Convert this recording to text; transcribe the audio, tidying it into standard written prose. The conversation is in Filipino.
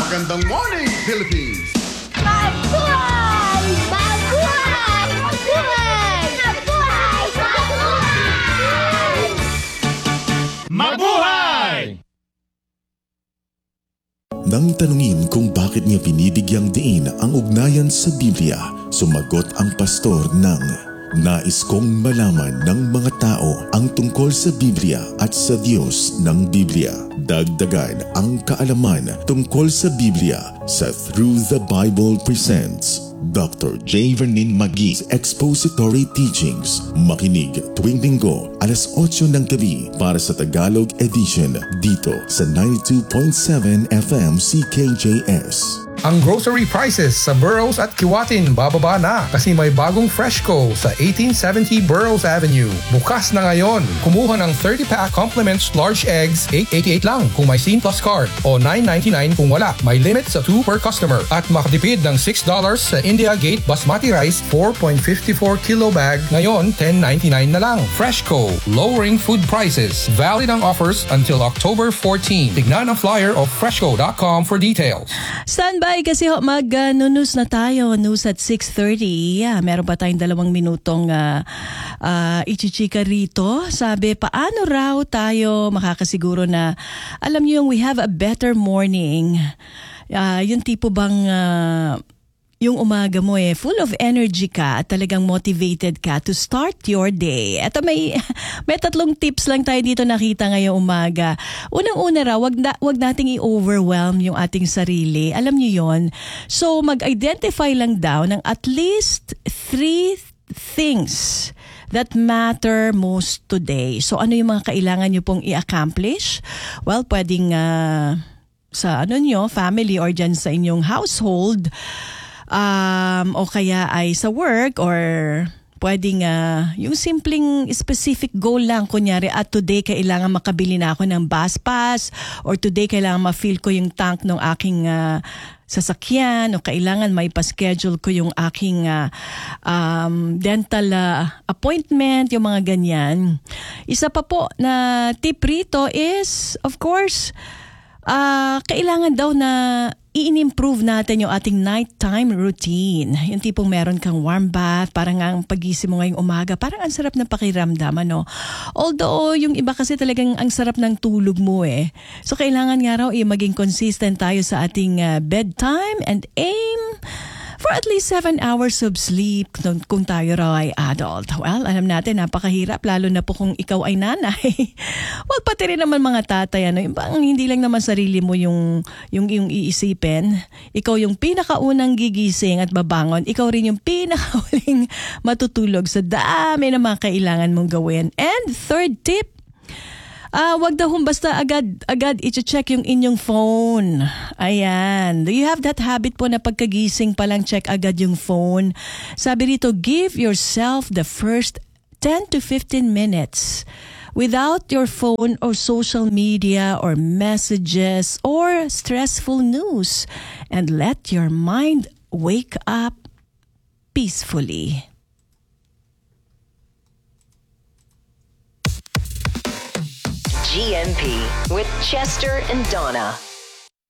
Magandang morning, Philippines! Mabuhay! Mabuhay! Mabuhay! Mabuhay! Mabuhay! Mabuhay! Nang tanungin kung bakit niya pinibigyang diin ang ugnayan sa Biblia, sumagot ang pastor ng, "Nais kong malaman ng mga tao ang tungkol sa Biblia at sa Diyos ng Biblia. Dagdagan ang kaalaman tungkol sa Biblia sa Through the Bible Presents Dr. J. Vernin Maggi's Expository Teachings. Makinig tuwing Linggo, alas 8 ng gabi para sa Tagalog Edition dito sa 92.7 FM CKJS. Ang grocery prices sa Burroughs at Kiwatin bababa na kasi may bagong Freshco sa 1870 Burroughs Avenue. Bukas na ngayon. Kumuha ng 30-pack compliments large eggs, $8.88 lang kung may Scene Plus card o $9.99 kung wala. May limit sa 2 per customer. At makatipid ng $6 sa India Gate Basmati Rice 4.54 kilo bag. Ngayon, $10.99 na lang. Freshco, lowering food prices. Valid ang offers until October 14. Tignan ang flyer of freshco.com for details. Standby kasi mag-news na tayo. News at 6:30. Meron pa tayong 2 minutong ichichika rito. Sabi, paano raw tayo makakasiguro na, alam niyo yung we have a better morning. Yung tipo bang yung umaga mo full of energy ka at talagang motivated ka to start your day. Ito may 3 tips lang tayo dito nakita ngayong umaga. Unang-una raw, wag nating i-overwhelm yung ating sarili. Alam niyo yon. So mag-identify lang daw ng at least 3 things that matter most today. So ano yung mga kailangan niyo pong i-accomplish? Well, pwedeng sa family or dyan sa inyong household, o kaya ay sa work, or pwedeng yung simpleng specific goal lang. Kunyari, at today kailangan makabili na ako ng bus pass, or today kailangan ma-fill ko yung tank ng aking sasakyan, o kailangan may pa-schedule ko yung aking dental appointment, yung mga ganyan. Isa pa po na tip rito is, of course, kailangan daw na i-improve natin yung ating nighttime routine. Yung tipong meron kang warm bath, parang ang pagising mo ngayong umaga, parang ang sarap ng pakiramdam, ano? Although, yung iba kasi talagang ang sarap ng tulog mo So, kailangan nga raw maging consistent tayo sa ating bedtime and aim for at least 7 hours of sleep kung tayo raw ay adult. Well, alam natin, napakahirap, lalo na po kung ikaw ay nanay. Well, pati rin naman mga tatay, yung bang hindi lang naman sarili mo yung iisipin. Ikaw yung pinakaunang gigising at babangon. Ikaw rin yung pinakauling matutulog sa dami na mga kailangan mong gawin. And third tip, wag daw basta agad i-check yung inyong phone. Ayan. Do you have that habit po na pagkagising pa lang check agad yung phone? Sabi rito, give yourself the first 10 to 15 minutes without your phone or social media or messages or stressful news, and let your mind wake up peacefully. GMP with Chester and Donna.